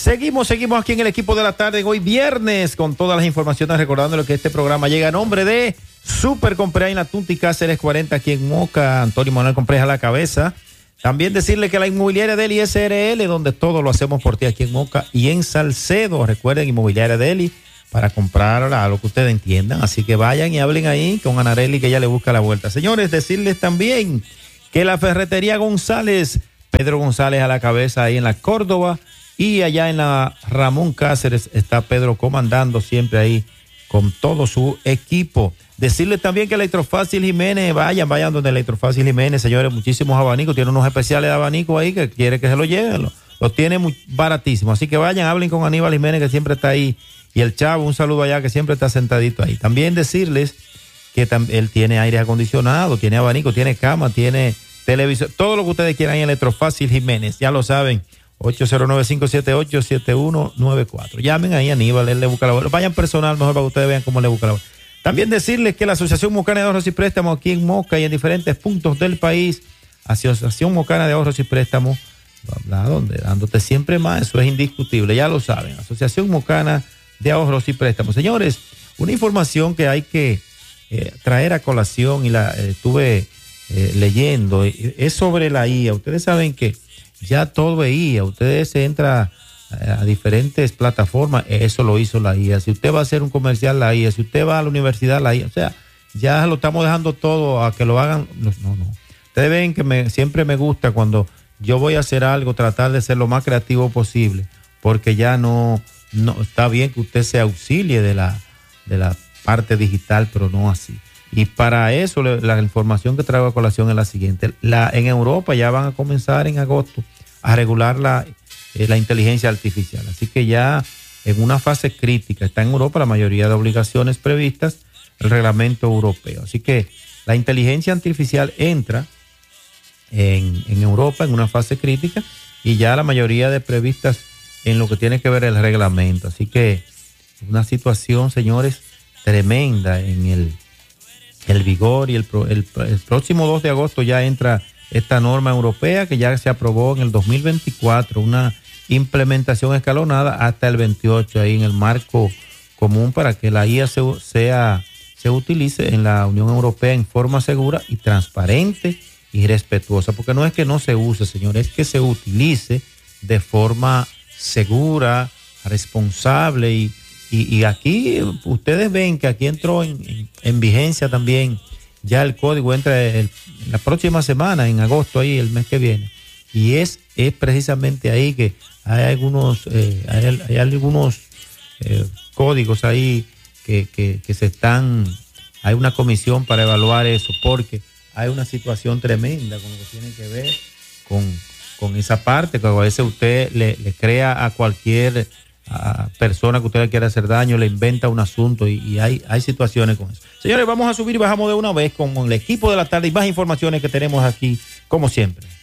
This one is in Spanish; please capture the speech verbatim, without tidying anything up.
Seguimos, seguimos aquí en el equipo de la tarde, hoy viernes, con todas las informaciones, recordándole que este programa llega a nombre de Super Comprea en la Tunti Cáceres cuarenta, aquí en Moca, Antonio Manuel Comprea a la cabeza. También decirle que la inmobiliaria Deli S R L, donde todo lo hacemos por ti aquí en Moca y en Salcedo. Recuerden, inmobiliaria Deli, para comprar a lo que ustedes entiendan. Así que vayan y hablen ahí con Anareli, que ella le busca la vuelta. Señores, decirles también que la ferretería González, Pedro González a la cabeza ahí en la Córdoba, y allá en la Ramón Cáceres está Pedro comandando siempre ahí con todo su equipo. Decirles también que Electrofácil Jiménez, vayan, vayan donde Electrofácil Jiménez, señores, muchísimos abanicos, tiene unos especiales de abanico ahí que quiere que se lo lleven, lo, lo tiene muy baratísimo. Así que vayan, hablen con Aníbal Jiménez, que siempre está ahí, y el Chavo, un saludo allá, que siempre está sentadito ahí. También decirles que tam- él tiene aire acondicionado, tiene abanico, tiene cama, tiene televisor, todo lo que ustedes quieran en Electrofácil Jiménez, ya lo saben. ocho cero nueve, cinco siete ocho, siete uno nueve cuatro. Llamen ahí a Aníbal, él le busca la vuelta. Vayan personal mejor para que ustedes vean cómo le busca la vuelta. También decirles que la Asociación Mocana de Ahorros y Préstamos aquí en Moca y en diferentes puntos del país, Asociación Mocana de Ahorros y Préstamos, donde dándote siempre más, eso es indiscutible, ya lo saben. Asociación Mocana de Ahorros y Préstamos. Señores, una información que hay que eh, traer a colación y la eh, estuve eh, leyendo, eh, es sobre la I A. Ustedes saben que ya todo es I A, ustedes se entra a, a diferentes plataformas, eso lo hizo la I A. Si usted va a hacer un comercial, la I A. Si usted va a la universidad, la I A. O sea, ya lo estamos dejando todo a que lo hagan. No, no. no. Ustedes ven que me, siempre me gusta cuando yo voy a hacer algo, tratar de ser lo más creativo posible, porque ya no, no está bien que usted se auxilie de la, de la parte digital, pero no así. Y para eso la información que traigo a colación es la siguiente. La, en Europa ya van a comenzar en agosto a regular la, eh, la inteligencia artificial. Así que ya en una fase crítica está en Europa la mayoría de obligaciones previstas, el reglamento europeo. Así que la inteligencia artificial entra en, en Europa en una fase crítica y ya la mayoría de previstas en lo que tiene que ver el reglamento. Así que una situación, señores, tremenda en el el vigor y el, el, el próximo dos de agosto ya entra esta norma europea que ya se aprobó en el dos mil veinticuatro, una implementación escalonada hasta el veintiocho ahí en el marco común para que la I A se, sea, se utilice en la Unión Europea en forma segura y transparente y respetuosa, porque no es que no se use, señores, es que se utilice de forma segura, responsable y Y, y aquí ustedes ven que aquí entró en, en, en vigencia también ya el código, entra el, la próxima semana, en agosto, ahí el mes que viene. Y es, es precisamente ahí que hay algunos, eh, hay, hay algunos eh, códigos ahí que, que, que se están, hay una comisión para evaluar eso, porque hay una situación tremenda con lo que tiene que ver con, con esa parte, que a veces usted le, le crea a cualquier a persona que usted le quiera hacer daño, le inventa un asunto y, y hay, hay situaciones con eso. Señores, vamos a subir y bajamos de una vez con el equipo de la tarde y más informaciones que tenemos aquí, como siempre.